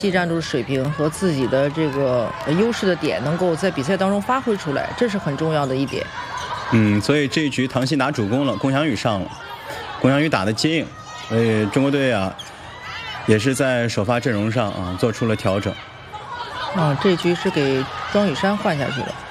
技战术水平和自己的这个优势的点能够在比赛当中发挥出来，这是很重要的一点。 所以这一局唐鑫拿主攻了，龚翔宇上了，龚翔宇打得坚硬，所以中国队啊也是在首发阵容上啊做出了调整。 这局是给庄宇珊换下去了。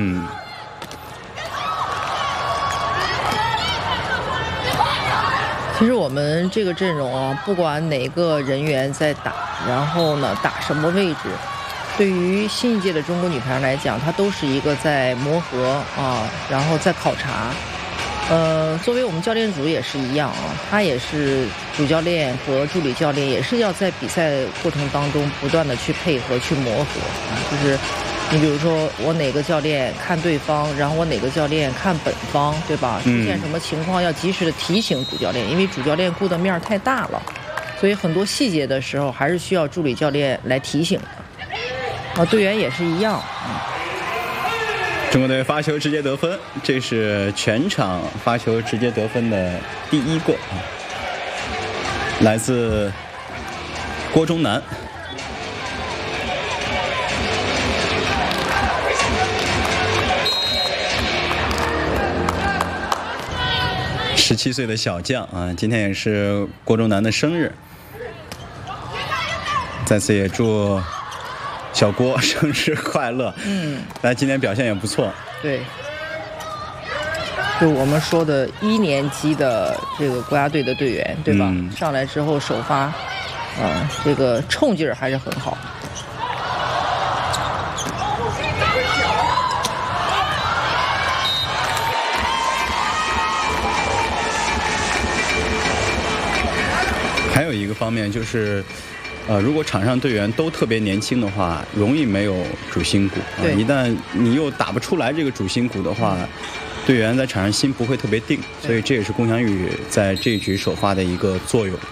其实我们这个阵容啊，不管哪个人员在打，然后呢打什么位置，对于新一届的中国女排来讲，它都是一个在磨合啊，然后在考察。作为我们教练组也是一样啊，他也是主教练和助理教练，也是要在比赛过程当中不断的去配合、去磨合啊。就是你比如说，我哪个教练看对方，然后我哪个教练看本方，对吧？出现什么情况要及时的提醒主教练，因为主教练顾的面太大了，所以很多细节的时候还是需要助理教练来提醒的。队员也是一样。 中国队发球直接得分，这是全场发球直接得分的第一个，来自郭忠南。17岁的小将啊，今天也是郭忠南的生日，在此也祝小郭生日快乐。他今天表现也不错。 对，就我们说的1年级的这个国家队的队员，对吧？上来之后首发，这个冲劲儿还是很好。 还有一个方面就是，如果场上队员都特别年轻的话，容易没有主心骨。一旦你又打不出来这个主心骨的话，队员在场上心不会特别定，所以这也是龚翔宇在这一局首发的一个作用。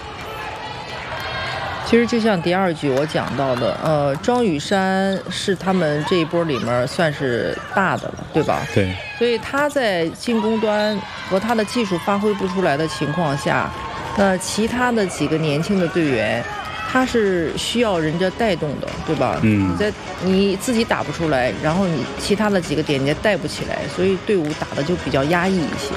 其实就像第2局我讲到的，庄宇珊是他们这一波里面算是大的了，对吧？ 对。 所以他在进攻端和他的技术发挥不出来的情况下，那其他的几个年轻的队员，他是需要人家带动的，对吧？你自己打不出来，然后你其他的几个点你也带不起来，所以队伍打的就比较压抑一些。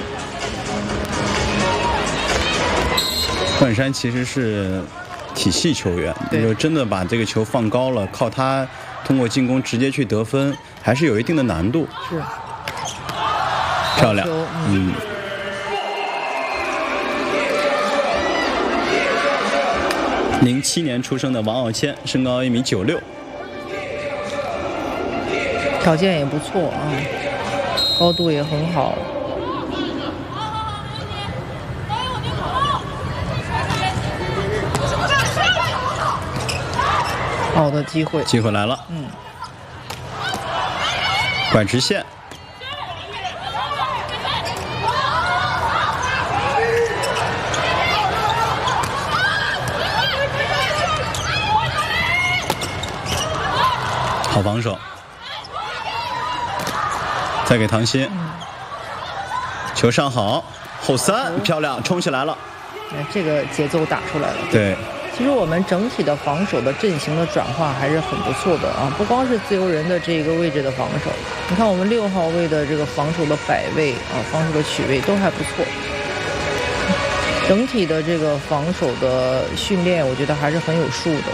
段山其实是体系球员，就真的把这个球放高了，靠他通过进攻直接去得分，还是有一定的难度。 是， 漂亮。07年出生的王傲谦，身高1.96米， 条件也不错啊，高度也很好。好的机会， 机会来了。拐直线。好防守，再给唐鑫，球上好，后3，漂亮，冲起来了。 这个节奏打出来了。 对， 其实我们整体的防守的阵型的转化还是很不错的啊，不光是自由人的这个位置的防守，你看我们6号位的这个防守的摆位啊，防守的取位都还不错。整体的这个防守的训练，我觉得还是很有数的。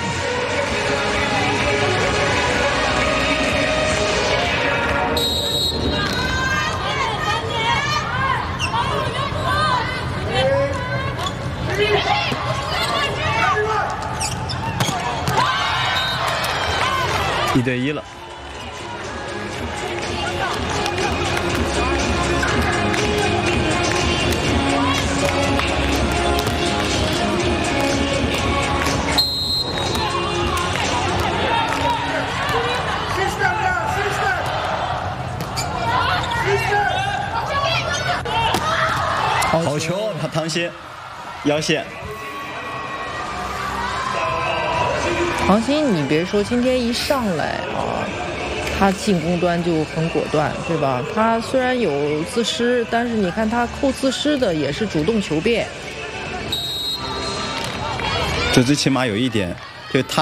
1对1了。好球，唐鑫腰线。 唐鑫，你别说，今天一上来啊，他进攻端就很果断，对吧？他虽然有自失，但是你看他扣自失的也是主动求变。 这最起码有一点，就他。